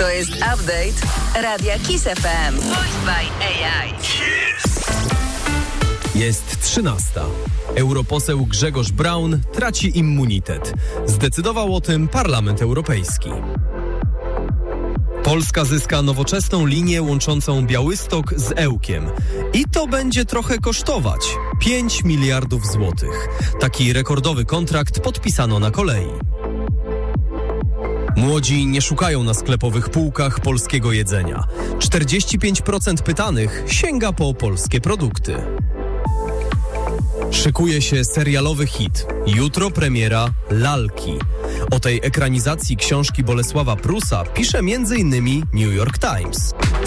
To jest update Radia Kiss FM. Voiced by AI. Jest 13. Europoseł Grzegorz Braun traci immunitet. Zdecydował o tym Parlament Europejski. Polska zyska nowoczesną linię łączącą Białystok z Ełkiem. I to będzie trochę kosztować. 5 miliardów złotych. Taki rekordowy kontrakt podpisano na kolei. Młodzi nie szukają na sklepowych półkach polskiego jedzenia. 45% pytanych sięga po polskie produkty. Szykuje się serialowy hit. Jutro premiera Lalki. O tej ekranizacji książki Bolesława Prusa pisze m.in. New York Times.